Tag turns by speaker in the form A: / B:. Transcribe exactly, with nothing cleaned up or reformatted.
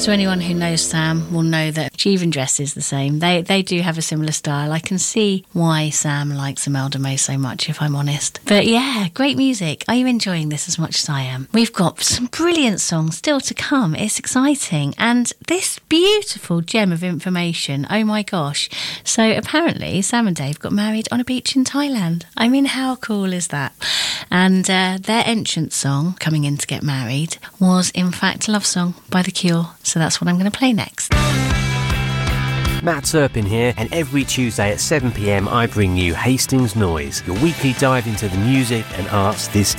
A: So anyone who knows Sam will know that she even dresses the same. They they do have a similar style. I can see why Sam likes Imelda May so much, if I'm honest. But yeah, great music. Are you enjoying this as much as I am? We've got some brilliant songs still to come. It's exciting. And this beautiful gem of information, oh my gosh. So apparently Sam and Dave got married on a beach in Thailand. I mean, how cool is that? And uh, their entrance song, Coming In to Get Married, was in fact a love song by The Cure. So that's what I'm going to play next.
B: Matt Turpin here, and every Tuesday at seven p m I bring you Hastings Noise, your weekly dive into the music and arts this